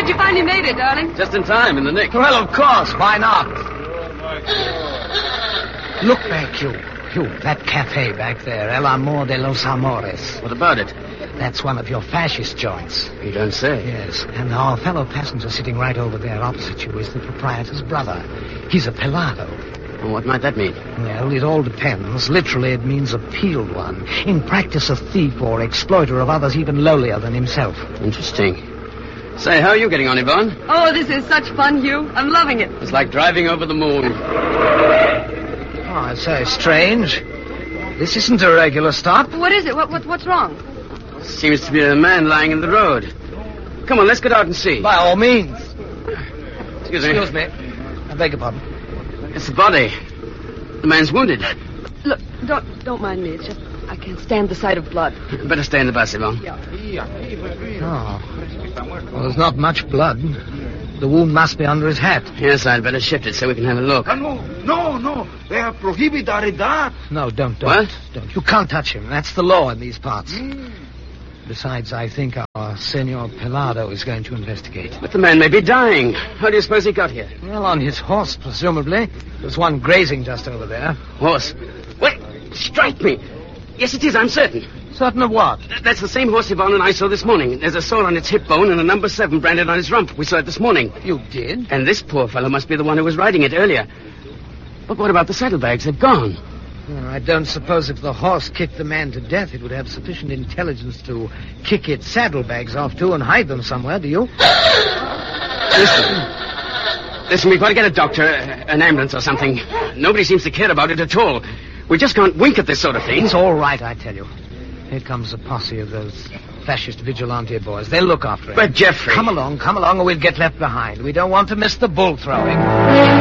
you finally made it, darling? Just in time, in the nick. Well, of course. Why not? Look back, you. That cafe back there, El Amor de los Amores. What about it? That's one of your fascist joints. You don't say. Yes, and our fellow passenger sitting right over there opposite you is the proprietor's brother. He's a pelado. Well, what might that mean? Well, it all depends. Literally, it means a peeled one. In practice, a thief or exploiter of others even lowlier than himself. Interesting. Say, how are you getting on, Yvonne? Oh, this is such fun, Hugh. I'm loving it. It's like driving over the moon. Oh, it's so strange. This isn't a regular stop. What is it? What's wrong? Seems to be a man lying in the road. Come on, let's get out and see. By all means. Excuse me. I beg your pardon. It's the body. The man's wounded. Look, don't mind me. It's just I can't stand the sight of blood. Better stay in the bus, Yvonne. Oh. Well, there's not much blood. The wound must be under his hat. Yes, I'd better shift it so we can have a look. No. They are prohibited that. No, don't. What? Don't. You can't touch him. That's the law in these parts. Besides, I think our Senor Pelado is going to investigate. But the man may be dying. How do you suppose he got here? Well, on his horse, presumably. There's one grazing just over there. Horse? Wait, strike me. Yes, it is, I'm certain. Certain of what? That's the same horse Yvonne and I saw this morning. There's a sore on its hip bone and a number 7 branded on its rump. We saw it this morning. You did? And this poor fellow must be the one who was riding it earlier. But what about the saddlebags? They've gone. Well, I don't suppose if the horse kicked the man to death, it would have sufficient intelligence to kick its saddlebags off, too, and hide them somewhere, do you? Listen, we've got to get a doctor, an ambulance or something. Nobody seems to care about it at all. We just can't wink at this sort of thing. It's all right, I tell you. Here comes a posse of those fascist vigilante boys. They'll look after him. But, Jeffrey... Come along, or we'll get left behind. We don't want to miss the bull throwing.